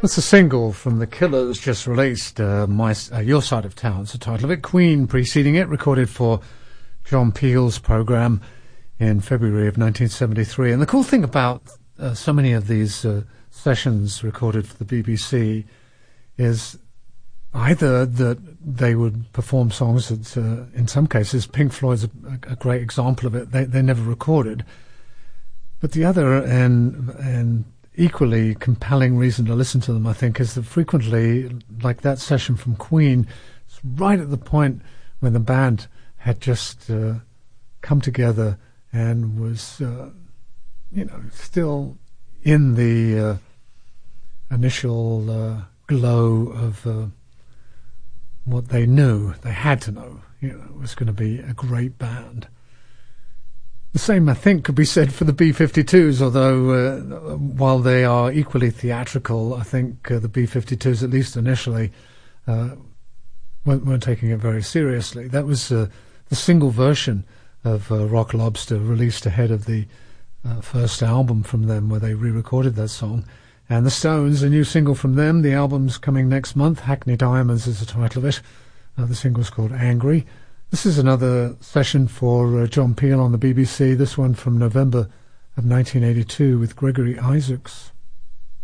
That's a single from The Killers, just released, Your Side of Town's the title of it. Queen preceding it, recorded for John Peel's programme in February of 1973. And the cool thing about so many of these sessions recorded for the BBC is either that they would perform songs that, in some cases, Pink Floyd's a great example of it, they never recorded. But the other, and equally compelling reason to listen to them, I think, is that frequently, like that session from Queen, it's right at the point when the band had just come together and was, still in the initial glow of what they knew. They had to know, it was going to be a great band. The same, I think, could be said for the B-52s, although while they are equally theatrical, I think the B-52s, at least initially, weren't taking it very seriously. That was the single version of Rock Lobster, released ahead of the first album from them, where they re-recorded that song. And the Stones, a new single from them. The album's coming next month. Hackney Diamonds is the title of it. The single's called Angry. This is another session for John Peel on the BBC, this one from November of 1982 with Gregory Isaacs.